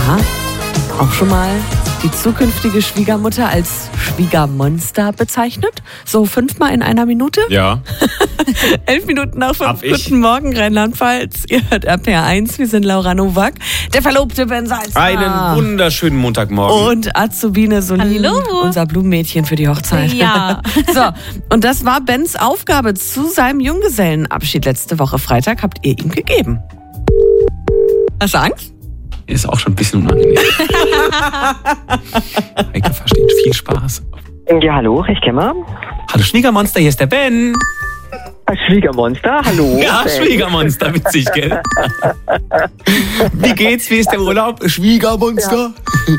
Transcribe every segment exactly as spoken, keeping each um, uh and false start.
Aha, auch schon mal die zukünftige Schwiegermutter als Schwiegermonster bezeichnet? So fünfmal in einer Minute? Ja. Elf Minuten nach fünf. Hab ich. Guten Morgen, Rheinland-Pfalz. Ihr hört R P R eins. Wir sind Laura Nowak, der Verlobte Ben Salzner. Einen wunderschönen Montagmorgen. Und Azubine Solin, Hallo. unser Blumenmädchen für die Hochzeit. Ja. So, und das war Bens Aufgabe zu seinem Junggesellenabschied letzte Woche Freitag. Habt ihr ihm gegeben? Hast du Angst? Ist auch schon ein bisschen unangenehm. Heike versteht. Viel Spaß. Ja, hallo, ich kenne Hallo Schwiegermonster, hier ist der Ben. Schwiegermonster, hallo. Ja, Schwiegermonster, witzig, gell? Wie geht's? Wie ist der Urlaub? Schwiegermonster?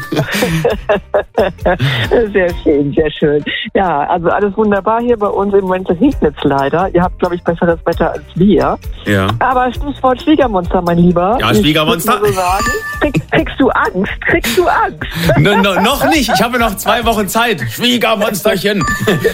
Sehr schön, sehr schön. Ja, also alles wunderbar hier bei uns. Im Moment regnet es leider. Ihr habt, glaube ich, besseres Wetter als wir. Ja. Aber Stichwort Schwiegermonster, mein Lieber. Ja, Schwiegermonster. Ich muss nur so sagen, krieg, kriegst du Angst? Kriegst du Angst? No, no, noch nicht. Ich habe noch zwei Wochen Zeit. Schwiegermonsterchen.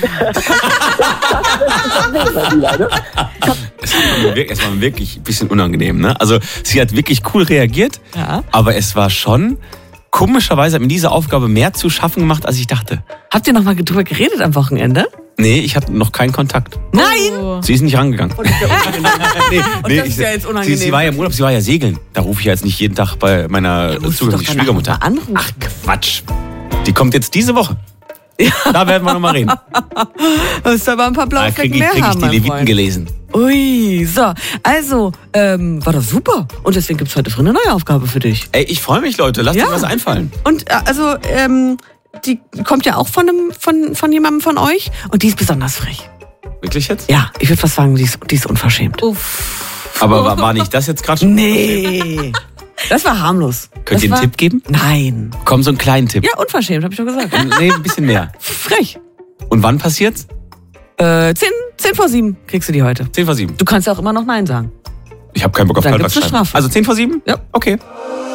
Es war, mir, es war wirklich ein bisschen unangenehm, ne? Also sie hat wirklich cool reagiert, Ja. aber es war schon, komischerweise hat mir diese Aufgabe mehr zu schaffen gemacht, als ich dachte. Habt ihr noch mal drüber geredet am Wochenende? Nee, ich hatte noch keinen Kontakt. Nein! Sie ist nicht rangegangen. nee, nee, das ist ja jetzt sie, unangenehm. sie war ja im Urlaub, sie war ja segeln. Da rufe ich ja jetzt nicht jeden Tag bei meiner musst du zukünftigen doch danach Schwiegermutter. mal anrufen. Ach Quatsch. Die kommt jetzt diese Woche. Da werden wir nochmal reden. Du musst aber ein paar blaue Da Flecken kriege ich, mehr krieg ich haben, die mein Leviten Freund. gelesen. Ui, so. Also, ähm, war das super. Und deswegen gibt's heute früh eine neue Aufgabe für dich. Ey, ich freue mich, Leute. Lasst Ja. euch was einfallen. Und äh, also, ähm, die kommt ja auch von, einem, von, von jemandem von euch. Und die ist besonders frech. Wirklich jetzt? Ja, ich würde fast sagen, die ist, die ist unverschämt. Uff. Aber war, war nicht das jetzt gerade schon? Nee. Das war harmlos. Könnt das ihr einen war, Tipp geben? Nein. Komm, so einen kleinen Tipp. Ja, unverschämt, habe ich doch gesagt. Nee, ein bisschen mehr. Frech. Und wann passiert's? Äh, zehn, zehn vor sieben kriegst du die heute. zehn vor sieben. Du kannst ja auch immer noch Nein sagen. Ich habe keinen Bock auf Dann Beitrag gibt's eine schreiben. Strafe. Also zehn vor sieben? Ja. Okay.